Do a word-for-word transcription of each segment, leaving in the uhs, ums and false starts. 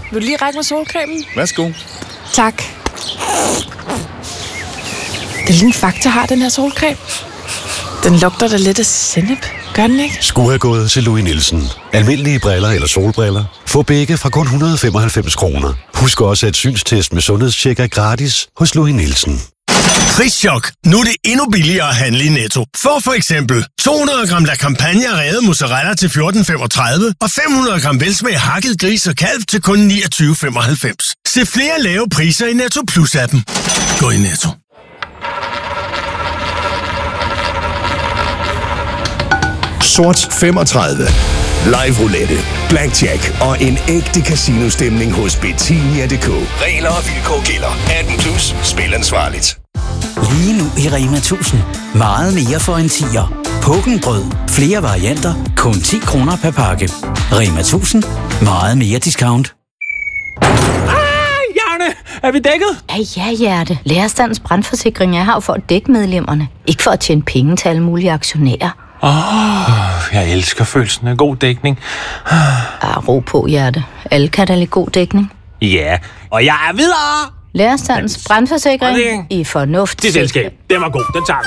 Vil du lige række mig solcremen? Værsgo. Tak. Det er en Fakta har den her solcreme. Den lugter da lidt af sennep. Gør den ikke? Skulle have gået til Louis Nielsen. Almindelige briller eller solbriller. Få begge fra kun et hundrede og femoghalvfems kroner. Husk også, at synstest med sundhedstjek er gratis hos Louis Nielsen. Prischok. Nu er det endnu billigere at handle i Netto. Få for eksempel to hundrede gram La Campagna revet mozzarella til fjorten femogtredive og fem hundrede gram velsmag hakket gris og kalv til kun niogtyve femoghalvfems. Se flere lave priser i Netto Plus-appen. Gå i Netto. Sort femogtredive. Live roulette, blackjack og en ægte casino-stemning hos Betinia punktum d k. Regler og vilkår gælder. atten plus. Spil ansvarligt. Lige nu i Rema tusind. Meget mere for en tier. Pukkenbrød. Flere varianter. Kun ti kroner per pakke. Rema tusind. Meget mere discount. Jane, er vi dækket? Ja, ja, hjerte. Lærerstandens brandforsikring er her for at dække medlemmerne. Ikke for at tjene penge til alle mulige aktionærer. Åh, oh, jeg elsker følelsen af god dækning. Ah, ro på, hjerte. Alle kan da lide god dækning. Ja, og jeg er videre! Lærerstandens brandforsikring i fornuft. Det selskab, den var god, den tager vi.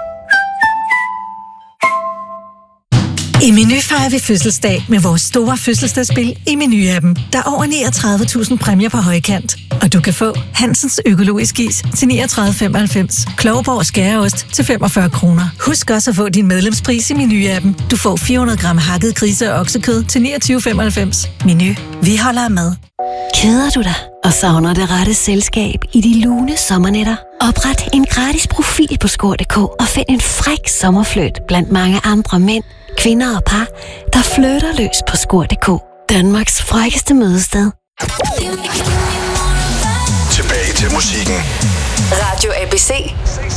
I Meny fejrer vi fødselsdag med vores store fødselsdagsspil i Meny-appen. Der er over niogtredive tusind præmier på højkant. Og du kan få Hansens økologisk is til niogtredive femoghalvfems, Klovborg skæreost til femogfyrre kroner. Husk også at få din medlemspris i Meny-appen. Du får fire hundrede gram hakket grise- og oksekød til niogtyve femoghalvfems. Meny. Vi holder af mad. Keder du dig og savner det rette selskab i de lune sommernætter? Opret en gratis profil på skor punktum d k og find en fræk sommerfløjt blandt mange andre mænd, kvinder og par, der flytter løs på skor punktum d k. Danmarks frækkeste mødested. Tilbage til musikken. Radio A B C.